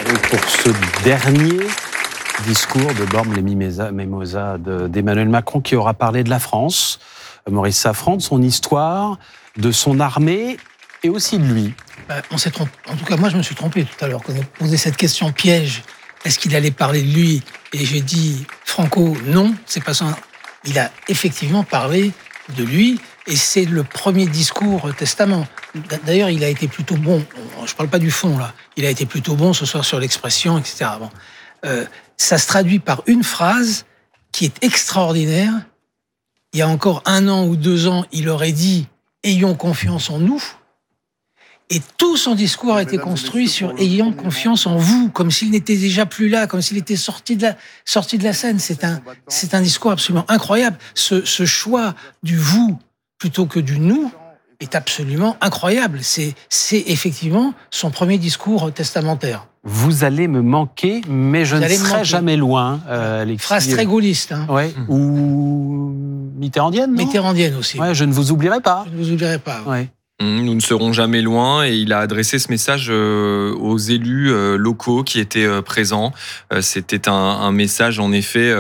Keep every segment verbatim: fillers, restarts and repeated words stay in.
pour ce dernier discours de Bormes les Mimosas d'Emmanuel Macron qui aura parlé de la France, Maurice Safran, de son histoire, de son armée et aussi de lui. Bah, on s'est trompé. En tout cas, moi, je me suis trompé tout à l'heure quand on a posé cette question piège. Est-ce qu'il allait parler de lui? Et j'ai dit, Franco, non, c'est pas ça. Il a effectivement parlé de lui et c'est le premier discours testament. D'ailleurs, il a été plutôt bon. Je parle pas du fond, là. Il a été plutôt bon ce soir sur l'expression, et cetera. Bon. Euh, ça se traduit par une phrase qui est extraordinaire. Il y a encore un an ou deux ans, il aurait dit « Ayons confiance en nous ». Et tout son discours a été construit sur « Ayons confiance en vous », comme s'il n'était déjà plus là, comme s'il était sorti de la, sorti de la scène. C'est un, c'est un discours absolument incroyable. Ce, ce choix du « vous » plutôt que du « nous » est absolument incroyable. C'est, c'est effectivement son premier discours testamentaire. Vous allez me manquer, mais je Vous ne serai jamais loin. Euh, Alexis. Phrase très gaulliste. Hein. Ouais. Mmh. Ou mitterrandienne, non ? Mitterrandienne aussi. Ouais, je ne vous oublierai pas. Je ne vous oublierai pas. Ouais. Ouais. Nous ne serons jamais loin et il a adressé ce message aux élus locaux qui étaient présents. C'était un, un message, en effet,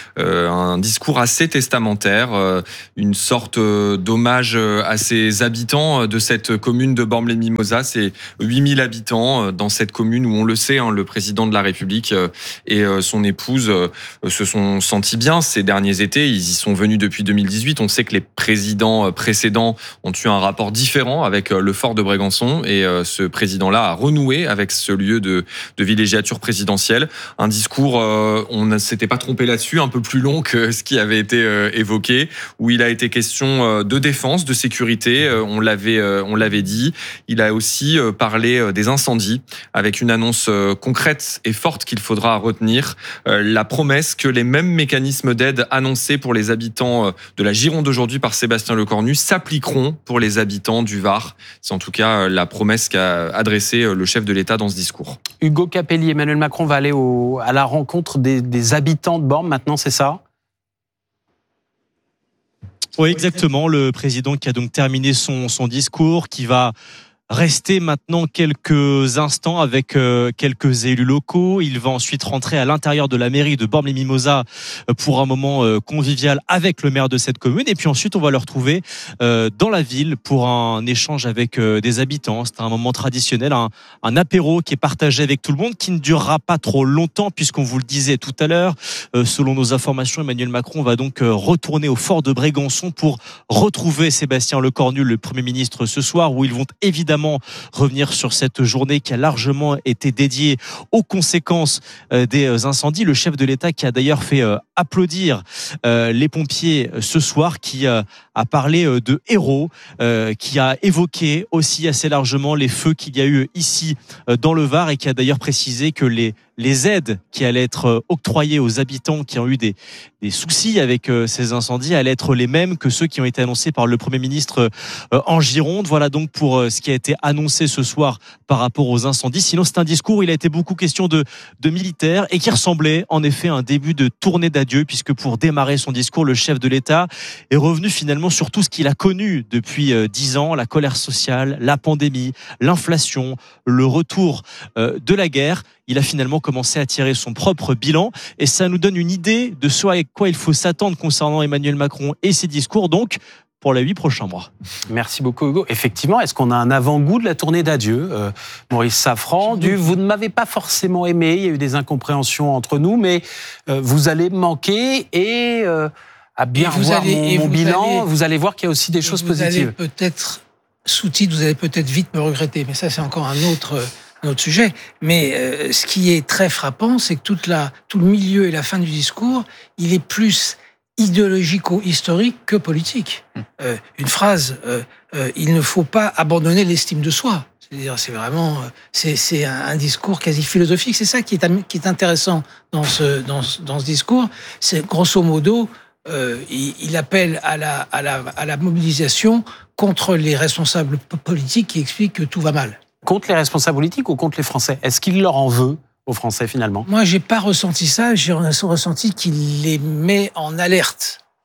un discours assez testamentaire, une sorte d'hommage à ces habitants de cette commune de Bormes les Mimosas. C'est huit mille habitants dans cette commune où, on le sait, hein, le président de la République et son épouse se sont sentis bien ces derniers étés. Ils y sont venus depuis deux mille dix-huit. On sait que les présidents précédents ont eu un rapport différent avec le fort de Brégançon et ce président-là a renoué avec ce lieu de, de villégiature présidentielle. Un discours, euh, on ne s'était pas trompé là-dessus, un peu plus long que ce qui avait été euh, évoqué, où il a été question de défense, de sécurité, euh, on l'avait, euh, on l'avait dit. Il a aussi euh, parlé des incendies, avec une annonce euh, concrète et forte qu'il faudra retenir, euh, la promesse que les mêmes mécanismes d'aide annoncés pour les habitants de la Gironde aujourd'hui par Sébastien Lecornu s'appliqueront pour les habitants du Var. C'est en tout cas la promesse qu'a adressée le chef de l'État dans ce discours. Hugo Capelli, Emmanuel Macron va aller au, à la rencontre des, des habitants de Bormes maintenant, c'est ça ? Oui, exactement. Le président qui a donc terminé son, son discours, qui va rester maintenant quelques instants avec euh, quelques élus locaux. Il va ensuite rentrer à l'intérieur de la mairie de Bormes les Mimosas pour un moment euh, convivial avec le maire de cette commune. Et puis ensuite, on va le retrouver euh, dans la ville pour un échange avec euh, des habitants. C'est un moment traditionnel, un, un apéro qui est partagé avec tout le monde, qui ne durera pas trop longtemps, puisqu'on vous le disait tout à l'heure. Euh, selon nos informations, Emmanuel Macron va donc euh, retourner au fort de Brégançon pour retrouver Sébastien Lecornu, le Premier ministre, ce soir, où ils vont évidemment revenir sur cette journée qui a largement été dédiée aux conséquences des incendies. Le chef de l'État qui a d'ailleurs fait applaudir les pompiers ce soir, qui a parlé de héros, qui a évoqué aussi assez largement les feux qu'il y a eu ici dans le Var et qui a d'ailleurs précisé que les les aides qui allaient être octroyées aux habitants qui ont eu des, des soucis avec euh, ces incendies allaient être les mêmes que ceux qui ont été annoncés par le Premier ministre euh, en Gironde. Voilà donc pour euh, ce qui a été annoncé ce soir par rapport aux incendies. Sinon, c'est un discours où il a été beaucoup question de, de militaires et qui ressemblait en effet à un début de tournée d'adieu, puisque pour démarrer son discours, le chef de l'État est revenu finalement sur tout ce qu'il a connu depuis euh, dix ans, la colère sociale, la pandémie, l'inflation, le retour euh, de la guerre. Il a finalement commencé à tirer son propre bilan et ça nous donne une idée de ce à quoi il faut s'attendre concernant Emmanuel Macron et ses discours, donc pour les huit prochains mois. Merci beaucoup Hugo. Effectivement, est-ce qu'on a un avant-goût de la tournée d'adieu, euh, Maurice Safran, du, vous ne m'avez pas forcément aimé, il y a eu des incompréhensions entre nous, mais euh, vous allez me manquer et euh, à bien et vous voir allez, mon, et mon vous bilan, allez, vous allez voir qu'il y a aussi des choses vous positives. Allez peut-être, sous-titre, vous allez peut-être vite me regretter, mais ça c'est encore un autre... notre sujet, mais euh, ce qui est très frappant, c'est que toute la, tout le milieu et la fin du discours, il est plus idéologico-historique que politique. Euh, une phrase, euh, euh, il ne faut pas abandonner l'estime de soi. C'est-à-dire, c'est vraiment, c'est, c'est un, un discours quasi philosophique. C'est ça qui est, qui est intéressant dans ce, dans, dans ce discours. C'est grosso modo, euh, il, il appelle à la, à la, à la mobilisation contre les responsables politiques qui expliquent que tout va mal. Contre les responsables politiques ou contre les Français ? Est-ce qu'il leur en veut aux Français finalement ? Moi, j'ai pas ressenti ça. J'ai ressenti qu'il les met en alerte.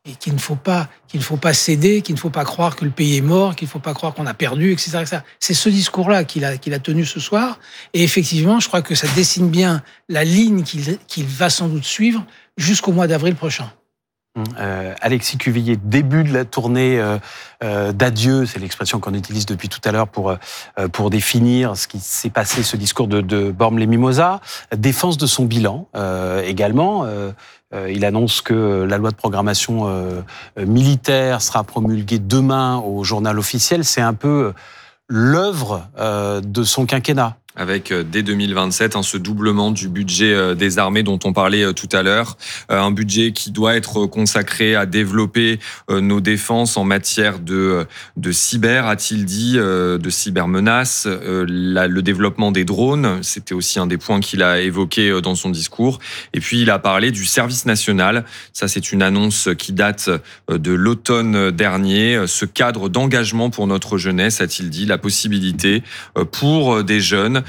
et qu'il ne faut pas, qu'il ne faut pas céder, qu'il ne faut pas croire que le pays est mort, qu'il ne faut pas croire qu'on a perdu, et cetera, et cetera. C'est ce discours-là qu'il a, qu'il a tenu ce soir. Et effectivement, je crois que ça dessine bien la ligne qu'il, qu'il va sans doute suivre jusqu'au mois d'avril prochain. Euh, Alexis Cuvillier, début de la tournée euh, euh, d'adieu, c'est l'expression qu'on utilise depuis tout à l'heure pour, euh, pour définir ce qui s'est passé, ce discours de, de Bormes-les-Mimosas. Défense de son bilan euh, également. Euh, euh, il annonce que la loi de programmation euh, militaire sera promulguée demain au journal officiel. C'est un peu l'œuvre euh, de son quinquennat. Avec dès deux mille vingt-sept hein, ce doublement du budget des armées dont on parlait tout à l'heure, un budget qui doit être consacré à développer nos défenses en matière de de cyber, a-t-il dit, de cybermenaces, le développement des drones, c'était aussi un des points qu'il a évoqué dans son discours. Et puis il a parlé du service national. Ça, c'est une annonce qui date de l'automne dernier. Ce cadre d'engagement pour notre jeunesse, a-t-il dit, la possibilité pour des jeunes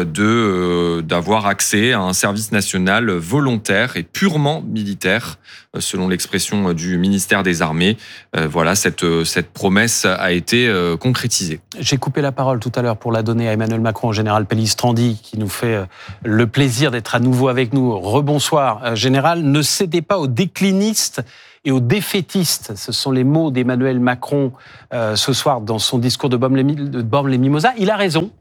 de d'avoir accès à un service national volontaire et purement militaire, selon l'expression du ministère des Armées. Voilà, cette cette promesse a été concrétisée. J'ai coupé la parole tout à l'heure pour la donner à Emmanuel Macron, au général Pellistrandi, qui nous fait le plaisir d'être à nouveau avec nous. Rebonsoir, général. Ne cédez pas aux déclinistes et aux défaitistes. Ce sont les mots d'Emmanuel Macron euh, ce soir dans son discours de Bormes-les-Mimosas. Il a raison.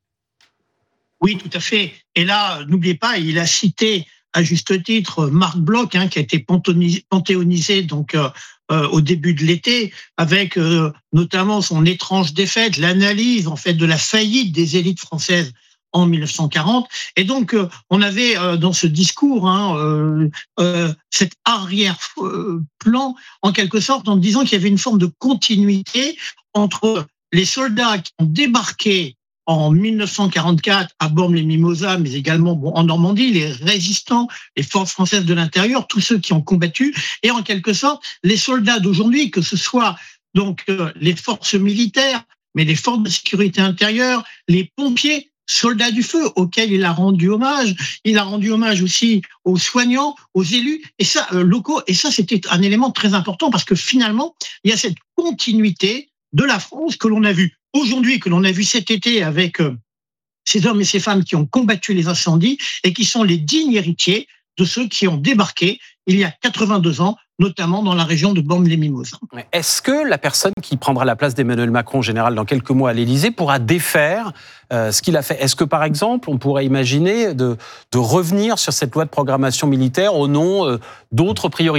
Oui, tout à fait. Et là, n'oubliez pas, il a cité à juste titre Marc Bloch, hein, qui a été panthéonisé donc euh, euh, au début de l'été, avec euh, notamment son étrange défaite, l'analyse en fait de la faillite des élites françaises en mille neuf cent quarante. Et donc, euh, on avait euh, dans ce discours hein, euh, euh, cet arrière-plan, en quelque sorte, en disant qu'il y avait une forme de continuité entre les soldats qui ont débarqué en mille neuf cent quarante-quatre à Bormes-les-Mimosas, mais également bon, en Normandie, les résistants, les forces françaises de l'intérieur, tous ceux qui ont combattu, et en quelque sorte, les soldats d'aujourd'hui, que ce soit donc euh, les forces militaires, mais les forces de sécurité intérieure, les pompiers, soldats du feu, auxquels il a rendu hommage. Il a rendu hommage aussi aux soignants, aux élus, et ça, euh, locaux, et ça, c'était un élément très important, parce que finalement, il y a cette continuité de la France que l'on a vue aujourd'hui, que l'on a vu cet été avec euh, ces hommes et ces femmes qui ont combattu les incendies et qui sont les dignes héritiers de ceux qui ont débarqué il y a quatre-vingt-deux ans, notamment dans la région de Bormes-les-Mimosas. Est-ce que la personne qui prendra la place d'Emmanuel Macron, général, dans quelques mois à l'Élysée, pourra défaire euh, ce qu'il a fait ? Est-ce que, par exemple, on pourrait imaginer de, de revenir sur cette loi de programmation militaire au nom euh, d'autres priorités ?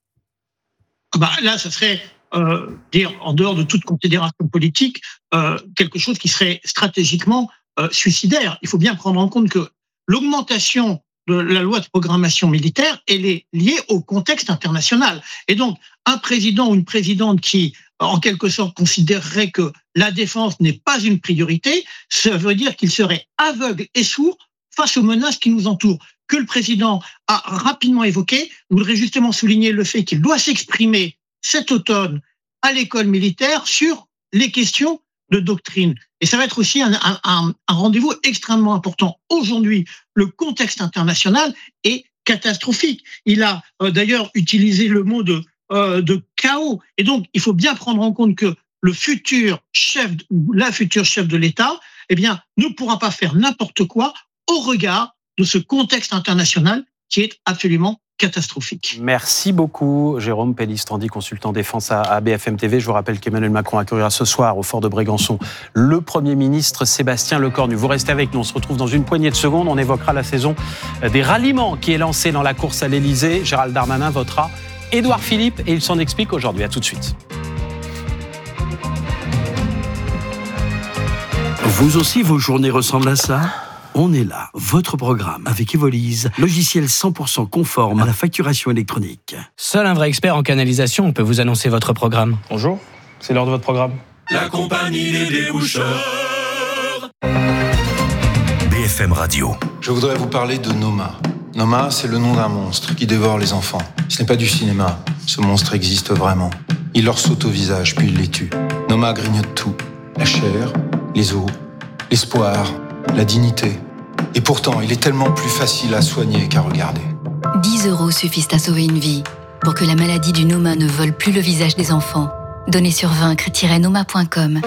Bah, là, ce serait... Euh, dire en dehors de toute considération politique, euh, quelque chose qui serait stratégiquement euh, suicidaire. Il faut bien prendre en compte que l'augmentation de la loi de programmation militaire, elle est liée au contexte international. Et donc, un président ou une présidente qui, en quelque sorte, considérerait que la défense n'est pas une priorité, ça veut dire qu'il serait aveugle et sourd face aux menaces qui nous entourent. Que le président a rapidement évoqué, je voudrais justement souligner le fait qu'il doit s'exprimer cet automne à l'école militaire sur les questions de doctrine. Et ça va être aussi un, un, un rendez-vous extrêmement important. Aujourd'hui, le contexte international est catastrophique. Il a euh, d'ailleurs utilisé le mot de, euh, de chaos. Et donc, il faut bien prendre en compte que le futur chef ou la future chef de l'État, eh bien, ne pourra pas faire n'importe quoi au regard de ce contexte international qui est absolument catastrophique. Merci beaucoup, Jérôme Pellistrandi, consultant défense à B F M T V. Je vous rappelle qu'Emmanuel Macron accueillera ce soir au fort de Brégançon le Premier ministre Sébastien Lecornu. Vous restez avec nous, on se retrouve dans une poignée de secondes. On évoquera la saison des ralliements qui est lancée dans la course à l'Élysée. Gérald Darmanin votera Édouard Philippe et il s'en explique aujourd'hui. À tout de suite. Vous aussi, vos journées ressemblent à ça ? On est là, votre programme avec Evolise, logiciel cent pour cent conforme à la facturation électronique. Seul un vrai expert en canalisation peut vous annoncer votre programme. Bonjour, c'est l'heure de votre programme. La compagnie des déboucheurs. B F M Radio. Je voudrais vous parler de Noma. Noma, c'est le nom d'un monstre qui dévore les enfants. Ce n'est pas du cinéma, ce monstre existe vraiment. Il leur saute au visage, puis il les tue. Noma grignote tout. La chair, les os, l'espoir, la dignité. Et pourtant, il est tellement plus facile à soigner qu'à regarder. dix euros suffisent à sauver une vie. Pour que la maladie du Noma ne vole plus le visage des enfants, donnez sur vaincre tiret noma point com.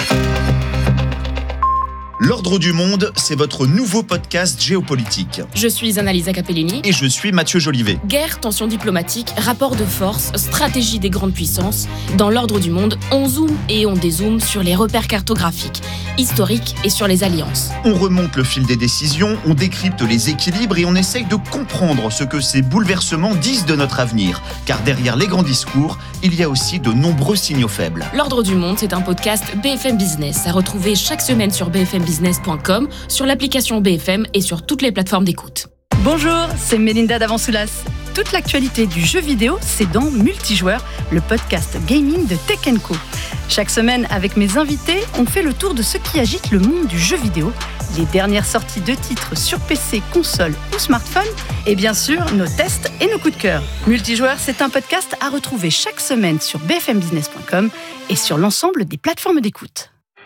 L'Ordre du Monde, c'est votre nouveau podcast géopolitique. Je suis Annalisa Capellini. Et je suis Mathieu Jolivet. Guerre, tensions diplomatiques, rapports de force, stratégie des grandes puissances. Dans l'Ordre du Monde, on zoome et on dézoome sur les repères cartographiques, historiques et sur les alliances. On remonte le fil des décisions, on décrypte les équilibres et on essaye de comprendre ce que ces bouleversements disent de notre avenir. Car derrière les grands discours, il y a aussi de nombreux signaux faibles. L'Ordre du Monde, c'est un podcast B F M Business à retrouver chaque semaine sur b f m business point com, sur l'application B F M et sur toutes les plateformes d'écoute. Bonjour, c'est Mélinda Davansoulas. Toute l'actualité du jeu vidéo, c'est dans Multijoueur, le podcast gaming de Tech and Co. Chaque semaine, avec mes invités, on fait le tour de ce qui agite le monde du jeu vidéo, les dernières sorties de titres sur P C, console ou smartphone, et bien sûr, nos tests et nos coups de cœur. Multijoueur, c'est un podcast à retrouver chaque semaine sur b f m business point com et sur l'ensemble des plateformes d'écoute.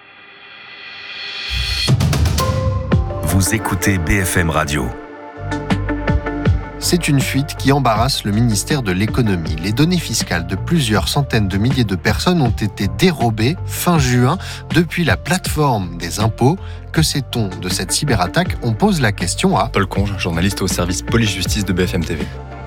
Vous écoutez B F M Radio. C'est une fuite qui embarrasse le ministère de l'économie. Les données fiscales de plusieurs centaines de milliers de personnes ont été dérobées fin juin depuis la plateforme des impôts. Que sait-on de cette cyberattaque ? On pose la question à Paul Conge, journaliste au service police-justice de B F M T V.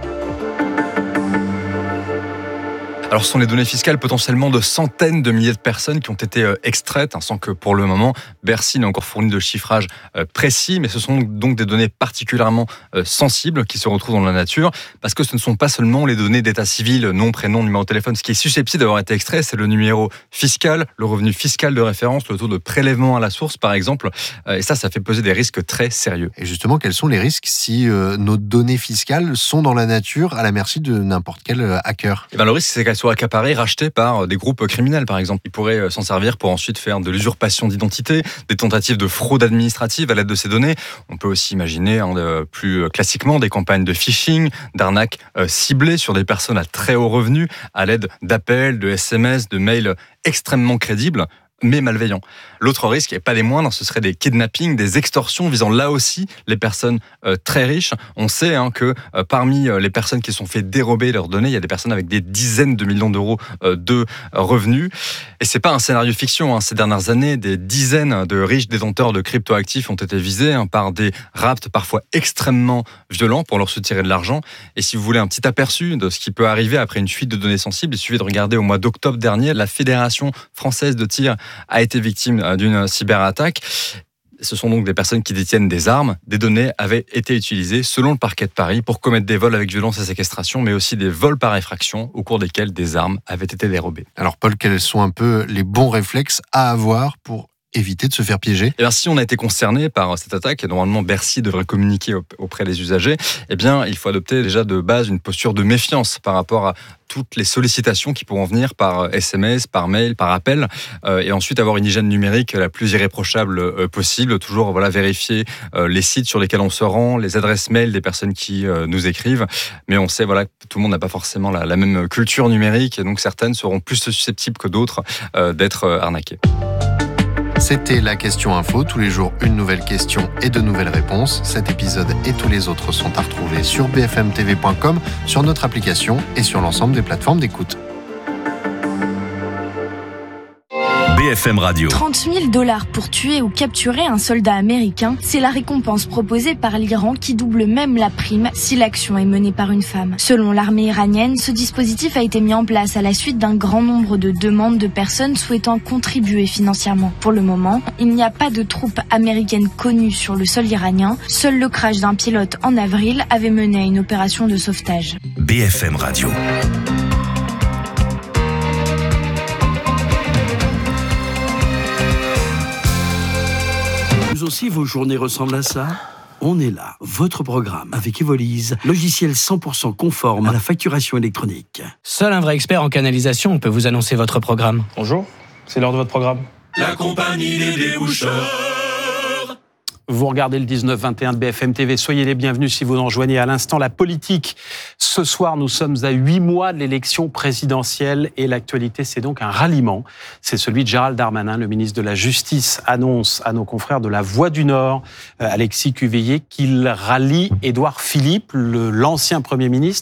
Alors, ce sont les données fiscales potentiellement de centaines de milliers de personnes qui ont été euh, extraites, hein, sans que pour le moment, Bercy n'ait encore fourni de chiffrage euh, précis, mais ce sont donc des données particulièrement euh, sensibles qui se retrouvent dans la nature, parce que ce ne sont pas seulement les données d'état civil, nom, prénom, numéro de téléphone. Ce qui est susceptible d'avoir été extrait, c'est le numéro fiscal, le revenu fiscal de référence, le taux de prélèvement à la source, par exemple. Euh, et ça, ça fait peser des risques très sérieux. Et justement, quels sont les risques si euh, nos données fiscales sont dans la nature à la merci de n'importe quel euh, hacker ? Et ben, le risque, c'est qu'elles soient accaparées, rachetées par des groupes criminels, par exemple. Ils pourraient s'en servir pour ensuite faire de l'usurpation d'identité, des tentatives de fraude administrative à l'aide de ces données. On peut aussi imaginer hein, de, plus classiquement des campagnes de phishing, d'arnaques euh, ciblées sur des personnes à très haut revenu à l'aide d'appels, de S M S, de mails extrêmement crédibles, mais malveillants. L'autre risque, et pas des moindres, ce serait des kidnappings, des extorsions visant là aussi les personnes euh, très riches. On sait hein, que euh, parmi euh, les personnes qui se sont fait dérober leurs données, il y a des personnes avec des dizaines de millions d'euros euh, de revenus. Et c'est pas un scénario fiction. Hein. Ces dernières années, des dizaines de riches détenteurs de cryptoactifs ont été visés hein, par des rapts parfois extrêmement violents pour leur soutirer de l'argent. Et si vous voulez un petit aperçu de ce qui peut arriver après une fuite de données sensibles, il suffit de regarder au mois d'octobre dernier, la Fédération française de tir a été victime d'une cyberattaque. Ce sont donc des personnes qui détiennent des armes. Des données avaient été utilisées, selon le parquet de Paris, pour commettre des vols avec violence et séquestration, mais aussi des vols par effraction, au cours desquels des armes avaient été dérobées. Alors Paul, quels sont un peu les bons réflexes à avoir pour éviter de se faire piéger ? Eh bien, si on a été concerné par cette attaque, et normalement Bercy devrait communiquer auprès des usagers, eh bien, il faut adopter déjà de base une posture de méfiance par rapport à toutes les sollicitations qui pourront venir par S M S, par mail, par appel, euh, et ensuite avoir une hygiène numérique la plus irréprochable euh, possible. Toujours voilà, vérifier euh, les sites sur lesquels on se rend, les adresses mail des personnes qui euh, nous écrivent. Mais on sait voilà, que tout le monde n'a pas forcément la, la même culture numérique, et donc certaines seront plus susceptibles que d'autres euh, d'être euh, arnaquées. C'était la question info. Tous les jours, une nouvelle question et de nouvelles réponses. Cet épisode et tous les autres sont à retrouver sur b f m t v point com, sur notre application et sur l'ensemble des plateformes d'écoute. B F M Radio. trente mille dollars pour tuer ou capturer un soldat américain, c'est la récompense proposée par l'Iran qui double même la prime si l'action est menée par une femme. Selon l'armée iranienne, ce dispositif a été mis en place à la suite d'un grand nombre de demandes de personnes souhaitant contribuer financièrement. Pour le moment, il n'y a pas de troupes américaines connues sur le sol iranien. Seul le crash d'un pilote en avril avait mené à une opération de sauvetage. B F M Radio. Vous aussi, vos journées ressemblent à ça ? On est là, votre programme, avec Evolise, logiciel cent pour cent conforme à la facturation électronique. Seul un vrai expert en canalisation peut vous annoncer votre programme. Bonjour, c'est l'heure de votre programme. La compagnie des déboucheurs. Vous regardez le dix-neuf vingt et un de B F M T V, soyez les bienvenus si vous nous rejoignez à l'instant. La politique, ce soir nous sommes à huit mois de l'élection présidentielle et l'actualité c'est donc un ralliement. C'est celui de Gérald Darmanin, le ministre de la Justice annonce à nos confrères de la Voix du Nord, Alexis Cuvillier, qu'il rallie Édouard Philippe, le, l'ancien Premier ministre,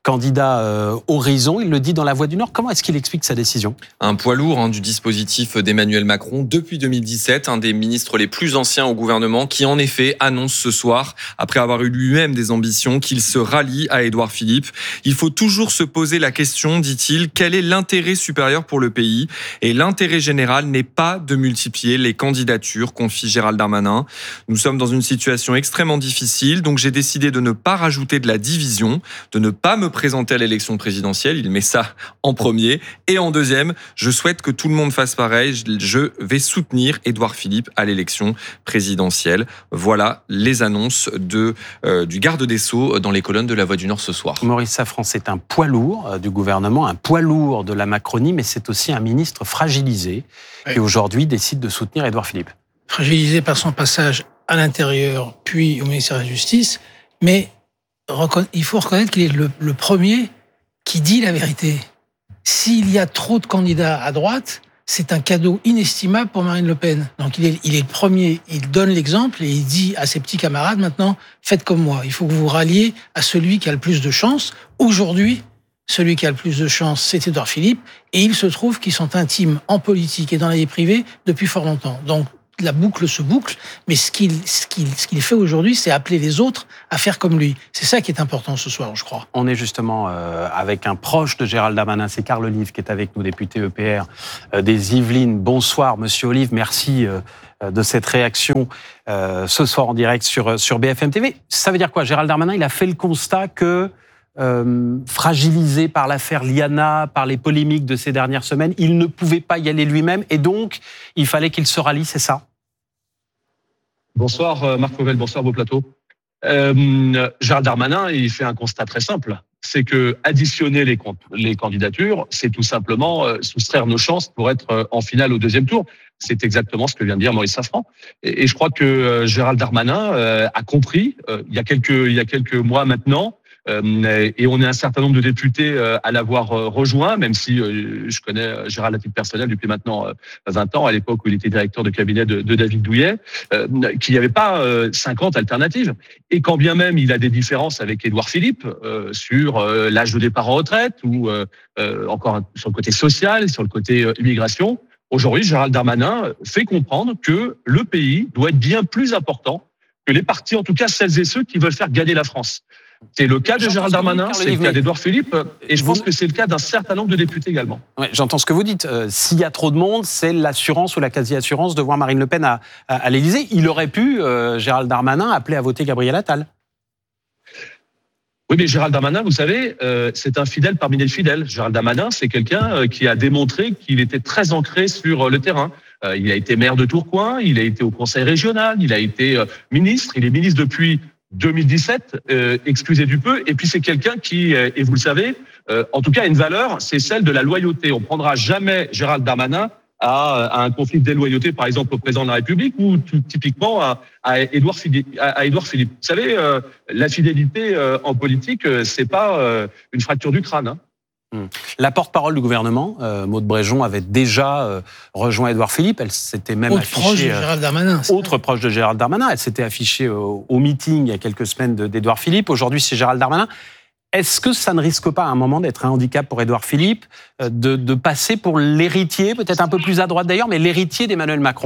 candidat euh, Horizon. Il le dit dans La Voix du Nord. Comment est-ce qu'il explique sa décision ? Un poids lourd hein, du dispositif d'Emmanuel Macron depuis deux mille dix-sept, un des ministres les plus anciens au gouvernement qui en effet annonce ce soir, après avoir eu lui-même des ambitions, qu'il se rallie à Édouard Philippe. Il faut toujours se poser la question, dit-il, quel est l'intérêt supérieur pour le pays ? Et l'intérêt général n'est pas de multiplier les candidatures, confie Gérald Darmanin. Nous sommes dans une situation extrêmement difficile, donc j'ai décidé de ne pas rajouter de la division, de ne pas me présenter à l'élection présidentielle. Il met ça en premier. Et en deuxième, je souhaite que tout le monde fasse pareil. Je vais soutenir Édouard Philippe à l'élection présidentielle. Voilà les annonces de, euh, du garde des Sceaux dans les colonnes de La Voix du Nord ce soir. Maurice Safran, c'est un poids lourd euh, du gouvernement, un poids lourd de la Macronie, mais c'est aussi un ministre fragilisé qui aujourd'hui décide de soutenir Édouard Philippe. Fragilisé par son passage à l'intérieur, puis au ministère de la Justice, mais il faut reconnaître qu'il est le, le premier qui dit la vérité. S'il y a trop de candidats à droite, c'est un cadeau inestimable pour Marine Le Pen. Donc il est, il est le premier, il donne l'exemple et il dit à ses petits camarades, maintenant, faites comme moi. Il faut que vous vous ralliez à celui qui a le plus de chance. Aujourd'hui, celui qui a le plus de chance, c'est Édouard Philippe. Et il se trouve qu'ils sont intimes en politique et dans la vie privée depuis fort longtemps. Donc la boucle se boucle, mais ce qu'il, ce qu'il, ce qu'il fait aujourd'hui, c'est appeler les autres à faire comme lui. C'est ça qui est important ce soir, je crois. On est justement euh, avec un proche de Gérald Darmanin, c'est Carl Olive qui est avec nous, député E P R euh, des Yvelines. Bonsoir, Monsieur Olive, merci euh, de cette réaction euh, ce soir en direct sur, sur B F M T V. Ça veut dire quoi ? Gérald Darmanin, il a fait le constat que Euh, fragilisé par l'affaire Liana, par les polémiques de ces dernières semaines, il ne pouvait pas y aller lui-même et donc il fallait qu'il se rallie, c'est ça ? Bonsoir Marc Fauvel, bonsoir beau plateau. Euh, Gérald Darmanin, il fait un constat très simple, c'est que additionner les, les candidatures, c'est tout simplement euh, soustraire nos chances pour être euh, en finale au deuxième tour. C'est exactement ce que vient de dire Maurice Safran. Et, et je crois que euh, Gérald Darmanin euh, a compris euh, il y a quelques il y a quelques mois maintenant. Euh, et on est un certain nombre de députés euh, à l'avoir euh, rejoint, même si euh, je connais Gérald à titre personnel depuis maintenant euh, vingt ans, à l'époque où il était directeur de cabinet de, de David Douillet, euh, qu'il n'y avait pas euh, cinquante alternatives. Et quand bien même il a des différences avec Édouard Philippe euh, sur euh, l'âge de départ en retraite ou euh, euh, encore sur le côté social, sur le côté euh, immigration, aujourd'hui Gérald Darmanin fait comprendre que le pays doit être bien plus important que les partis, en tout cas celles et ceux qui veulent faire gagner la France. C'est le cas de Gérald Darmanin, c'est le cas d'Édouard Philippe, et je pense que c'est le cas d'un certain nombre de députés également. Ouais, j'entends ce que vous dites. Euh, s'il y a trop de monde, c'est l'assurance ou la quasi-assurance de voir Marine Le Pen à, à, à l'Élysée. Il aurait pu, euh, Gérald Darmanin, appeler à voter Gabriel Attal. Oui, mais Gérald Darmanin, vous savez, euh, c'est un fidèle parmi les fidèles. Gérald Darmanin, c'est quelqu'un euh, qui a démontré qu'il était très ancré sur euh, le terrain. Euh, il a été maire de Tourcoing, il a été au conseil régional, il a été euh, ministre, il est ministre depuis deux mille dix-sept, euh, excusez du peu, et puis c'est quelqu'un qui, euh, et vous le savez, euh, en tout cas a une valeur, c'est celle de la loyauté. On prendra jamais Gérald Darmanin à, à un conflit de déloyauté, par exemple au président de la République, ou tout, typiquement à, à Édouard Philippe. À, à Édouard Philippe. Vous savez, euh, la fidélité euh, en politique, euh, c'est pas euh, une fracture du crâne. Hein. La porte-parole du gouvernement, euh, Maud Bréjon, avait déjà euh, rejoint Édouard Philippe. Elle s'était même autre affichée... proche de Gérald Darmanin. Autre proche de Gérald Darmanin. Elle s'était affichée au, au meeting il y a quelques semaines d'Édouard Philippe. Aujourd'hui, c'est Gérald Darmanin. Est-ce que ça ne risque pas à un moment d'être un handicap pour Édouard Philippe, euh, de, de passer pour l'héritier, peut-être un peu plus à droite d'ailleurs, mais l'héritier d'Emmanuel Macron ?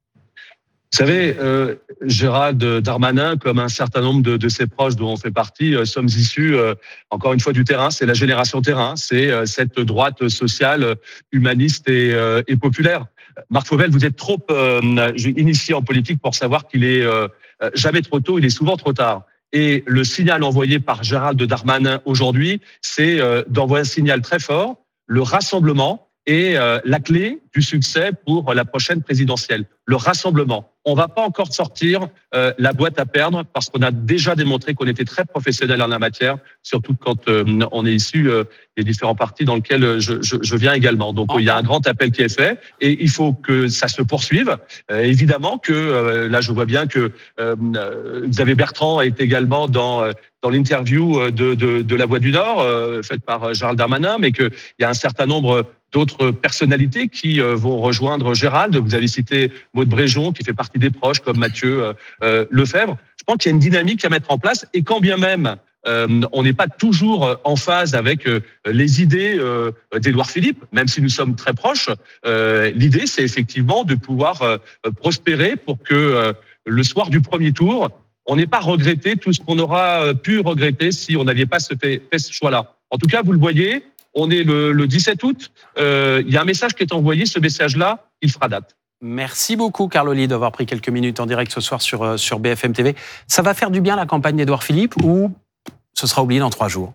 Vous savez, euh, Gérald Darmanin, comme un certain nombre de, de ses proches dont on fait partie, euh, sommes issus, euh, encore une fois, du terrain. C'est la génération terrain. C'est euh, cette droite sociale, humaniste et, euh, et populaire. Marc Fauvel, vous êtes trop euh, initié en politique pour savoir qu'il est euh, jamais trop tôt, il est souvent trop tard. Et le signal envoyé par Gérald Darmanin aujourd'hui, c'est euh, d'envoyer un signal très fort, le rassemblement est euh, la clé du succès pour la prochaine présidentielle. Le rassemblement. On va pas encore sortir euh, la boîte à perdre parce qu'on a déjà démontré qu'on était très professionnel en la matière, surtout quand euh, on est issu euh, des différents partis dans lesquels je, je, je viens également. Donc il y a un grand appel qui est fait et il faut que ça se poursuive. Euh, évidemment que euh, là je vois bien que euh, Xavier Bertrand est également dans euh, dans l'interview de, de, de La Voix du Nord euh, faite par Gérald Darmanin, mais qu'il y a un certain nombre d'autres personnalités qui euh, vont rejoindre Gérald. Vous avez cité Maud Bréjon, qui fait partie des proches, comme Mathieu euh, euh, Lefebvre. Je pense qu'il y a une dynamique à mettre en place, et quand bien même Euh, on n'est pas toujours en phase avec euh, les idées euh, d'Édouard Philippe, même si nous sommes très proches. Euh, l'idée, c'est effectivement de pouvoir euh, prospérer pour que euh, le soir du premier tour, on n'ait pas regretté tout ce qu'on aura pu regretter si on n'avait pas fait, fait ce choix-là. En tout cas, vous le voyez, on est le, le dix-sept août. Euh, il y a un message qui est envoyé. Ce message-là, il fera date. Merci beaucoup, Carl Oli, d'avoir pris quelques minutes en direct ce soir sur, sur B F M T V. Ça va faire du bien, la campagne d'Édouard Philippe, ou ce sera oublié dans trois jours?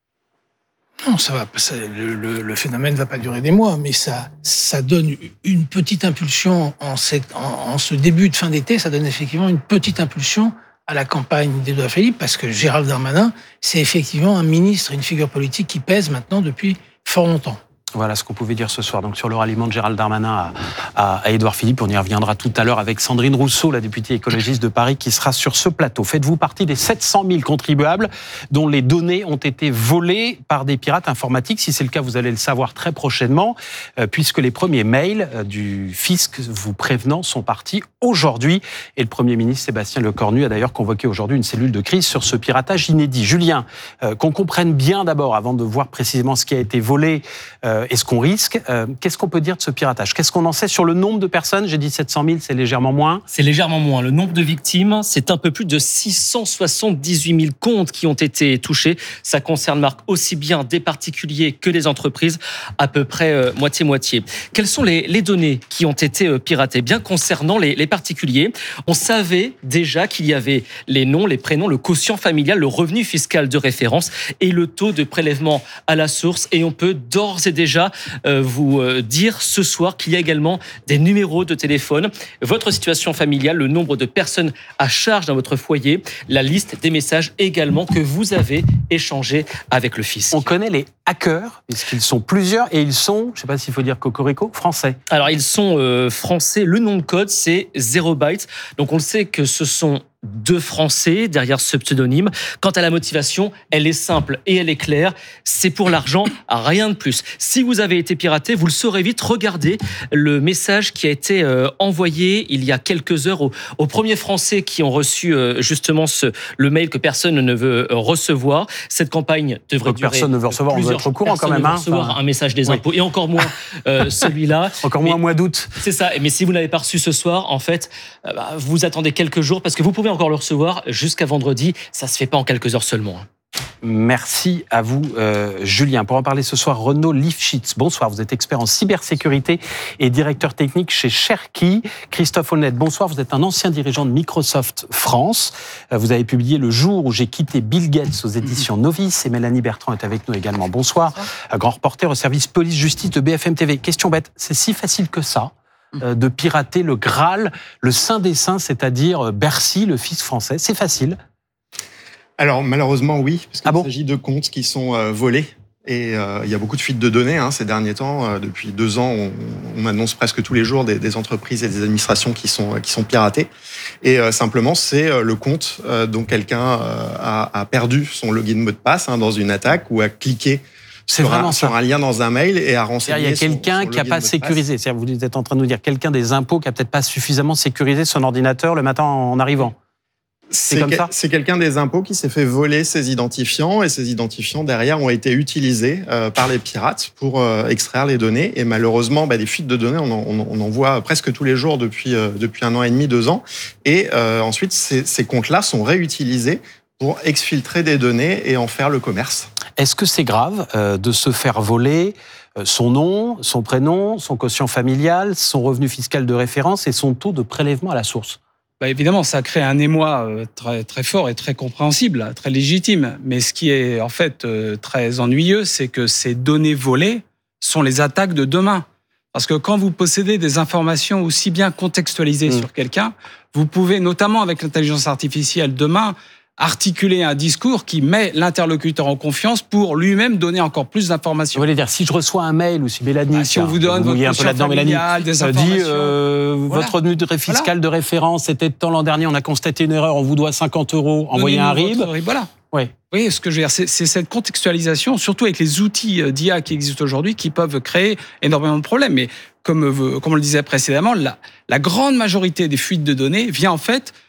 Non, ça va. Ça, le, le, le phénomène ne va pas durer des mois, mais ça, ça donne une petite impulsion en, cette, en, en ce début de fin d'été. Ça donne effectivement une petite impulsion à la campagne d'Édouard Philippe, parce que Gérald Darmanin, c'est effectivement un ministre, une figure politique qui pèse maintenant depuis fort longtemps. Voilà ce qu'on pouvait dire ce soir donc sur le ralliement de Gérald Darmanin à, à, à Édouard Philippe. On y reviendra tout à l'heure avec Sandrine Rousseau, la députée écologiste de Paris, qui sera sur ce plateau. Faites-vous partie des sept cent mille contribuables dont les données ont été volées par des pirates informatiques? Si c'est le cas, vous allez le savoir très prochainement, euh, puisque les premiers mails euh, du fisc vous prévenant sont partis aujourd'hui. Et le Premier ministre Sébastien Lecornu a d'ailleurs convoqué aujourd'hui une cellule de crise sur ce piratage inédit. Julien, euh, qu'on comprenne bien d'abord, avant de voir précisément ce qui a été volé, euh, et ce qu'on risque. Euh, qu'est-ce qu'on peut dire de ce piratage? Qu'est-ce qu'on en sait sur le nombre de personnes? J'ai dit sept cent mille, c'est légèrement moins. C'est légèrement moins. Le nombre de victimes, c'est un peu plus de six cent soixante-dix-huit mille comptes qui ont été touchés. Ça concerne, Marc, aussi bien des particuliers que des entreprises, à peu près euh, moitié-moitié. Quelles sont les, les données qui ont été euh, piratées? Bien concernant les, les particuliers, on savait déjà qu'il y avait les noms, les prénoms, le quotient familial, le revenu fiscal de référence et le taux de prélèvement à la source. Et on peut d'ores et déjà déjà euh, vous euh, dire ce soir qu'il y a également des numéros de téléphone, votre situation familiale, le nombre de personnes à charge dans votre foyer, la liste des messages également que vous avez échangés avec le fisc. On connaît les hackers, puisqu'ils sont plusieurs, et ils sont, je ne sais pas s'il faut dire cocorico, français. Alors, ils sont euh, français. Le nom de code, c'est zéro byte. Donc, on le sait que ce sont deux Français derrière ce pseudonyme. Quant à la motivation, elle est simple et elle est claire. C'est pour l'argent, rien de plus. Si vous avez été piraté, vous le saurez vite. Regardez le message qui a été euh, envoyé il y a quelques heures aux, aux premiers Français qui ont reçu euh, justement ce, le mail que personne ne veut euh, recevoir. Cette campagne devrait Donc durer. Personne ne veut recevoir, on doit être au courant quand même. Personne ne veut hein, recevoir enfin... un message des impôts, oui. Et encore moins euh, celui-là. Encore moins mais, mois d'août. C'est ça. Mais si vous n'avez pas reçu ce soir, en fait, euh, bah, vous attendez quelques jours parce que vous pouvez encore le recevoir jusqu'à vendredi. Ça se fait pas en quelques heures seulement. Merci à vous, euh, Julien. Pour en parler ce soir, Renaud Lifshitz. Bonsoir, vous êtes expert en cybersécurité et directeur technique chez Cherki. Christophe Honnête, bonsoir, vous êtes un ancien dirigeant de Microsoft France. Vous avez publié Le jour où j'ai quitté Bill Gates aux éditions Novice, et Mélanie Bertrand est avec nous également. Bonsoir, bonsoir. Grand reporter au service police-justice de B F M T V. Question bête, c'est si facile que ça euh, de pirater le Graal, le Saint des Saints, c'est-à-dire Bercy, le fisc français? C'est facile? Alors malheureusement oui, parce qu'il ah bon s'agit de comptes qui sont euh, volés. Et euh, il y a beaucoup de fuites de données hein, ces derniers temps. Euh, depuis deux ans, on, on annonce presque tous les jours des, des entreprises et des administrations qui sont, qui sont piratées. Et euh, simplement, c'est euh, le compte euh, dont quelqu'un euh, a, a perdu son login mot de passe hein, dans une attaque ou a cliqué C'est sur, vraiment un, ça. sur un lien dans un mail et a renseigné. Il y a quelqu'un qui n'a pas sécurisé. C'est-à-dire, vous êtes en train de nous dire quelqu'un des impôts qui n'a peut-être pas suffisamment sécurisé son ordinateur le matin en arrivant. C'est, que, c'est quelqu'un des impôts qui s'est fait voler ses identifiants, et ces identifiants derrière ont été utilisés euh, par les pirates pour euh, extraire les données. Et malheureusement, bah, des fuites de données, on en, on en voit presque tous les jours depuis, euh, depuis un an et demi, deux ans. Et euh, ensuite, ces, ces comptes-là sont réutilisés pour exfiltrer des données et en faire le commerce. Est-ce que c'est grave euh, de se faire voler son nom, son prénom, son quotient familial, son revenu fiscal de référence et son taux de prélèvement à la source ? Bah évidemment, ça crée un émoi très, très fort et très compréhensible, très légitime. Mais ce qui est en fait très ennuyeux, c'est que ces données volées sont les attaques de demain. Parce que quand vous possédez des informations aussi bien contextualisées mmh. sur quelqu'un, vous pouvez, notamment avec l'intelligence artificielle demain, articuler un discours qui met l'interlocuteur en confiance pour lui-même donner encore plus d'informations. Vous voulez dire, si je reçois un mail ou si Mélanie, bah, si on vous donne vous votre quotient familial, des informations, dit euh, voilà. votre revenu fiscal voilà. de référence était de temps l'an dernier, on a constaté une erreur, on vous doit cinquante euros, envoyez un R I B. R I B. Voilà. Oui. Vous voyez ce que je veux dire, c'est, c'est cette contextualisation, surtout avec les outils d'I A qui existent aujourd'hui, qui peuvent créer énormément de problèmes. Mais comme, comme on le disait précédemment, la, la grande majorité des fuites de données vient en fait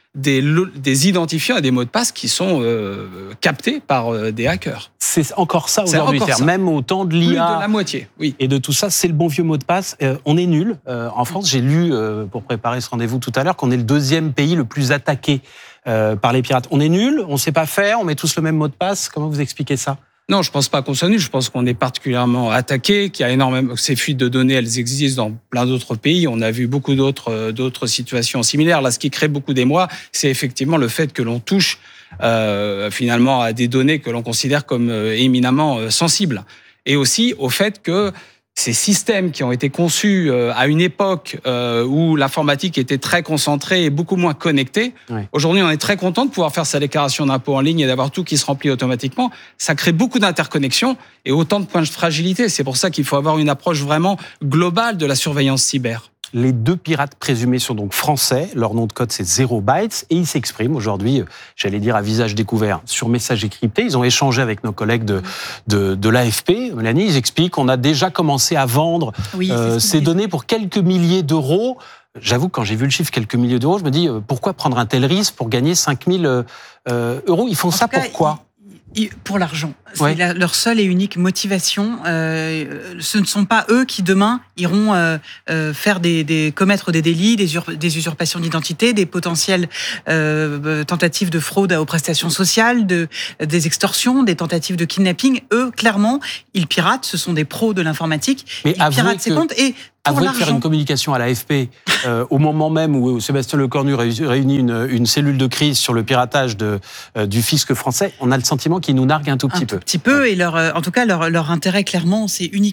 des, des identifiants et des mots de passe qui sont euh, captés par euh, des hackers. C'est encore ça aujourd'hui, c'est même au temps de l'I A. Plus de la moitié, oui. Et de tout ça, c'est le bon vieux mot de passe. Euh, on est nul. Euh, en France, j'ai lu, euh, pour préparer ce rendez-vous tout à l'heure, qu'on est le deuxième pays le plus attaqué euh, par les pirates. On est nul, on ne sait pas faire, on met tous le même mot de passe. Comment vous expliquez ça ? Non, je pense pas qu'on soit nul. Je pense qu'on est particulièrement attaqué, qu'il y a énormément ces fuites de données, elles existent dans plein d'autres pays. On a vu beaucoup d'autres d'autres situations similaires. Là, ce qui crée beaucoup d'émoi, c'est effectivement le fait que l'on touche euh, finalement à des données que l'on considère comme euh, éminemment euh, sensibles, et aussi au fait que ces systèmes qui ont été conçus euh, à une époque euh, où l'informatique était très concentrée et beaucoup moins connectée. Oui. Aujourd'hui, on est très content de pouvoir faire sa déclaration d'impôt en ligne et d'avoir tout qui se remplit automatiquement. Ça crée beaucoup d'interconnexions et autant de points de fragilité. C'est pour ça qu'il faut avoir une approche vraiment globale de la surveillance cyber. Les deux pirates présumés sont donc français. Leur nom de code, c'est Zero Bytes. Et ils s'expriment aujourd'hui, j'allais dire à visage découvert, sur messagerie cryptée. Ils ont échangé avec nos collègues de, de, de l'A F P. Mélanie, ils expliquent qu'on a déjà commencé à vendre oui, euh, ces données pour quelques milliers d'euros. J'avoue, quand j'ai vu le chiffre quelques milliers d'euros, je me dis, euh, pourquoi prendre un tel risque pour gagner cinq mille euh, euros ? Ils font en ça cas, pourquoi ? Pour l'argent. C'est ouais. la, leur seule et unique motivation. Euh, ce ne sont pas eux qui, demain, iront euh, euh, faire des, des, commettre des délits, des, ur, des usurpations d'identité, des potentielles euh, tentatives de fraude aux prestations sociales, de, des extorsions, des tentatives de kidnapping. Eux, clairement, ils piratent. Ce sont des pros de l'informatique. Mais ils piratent ces comptes. Et avouez de faire une communication à l'A F P euh, au moment même où Sébastien Lecornu réunit une, une cellule de crise sur le piratage de, euh, du fisc français, on a le sentiment qu'ils nous narguent un tout petit un peu. Un tout petit peu, et leur, en tout cas, leur, leur intérêt, clairement, c'est uniquement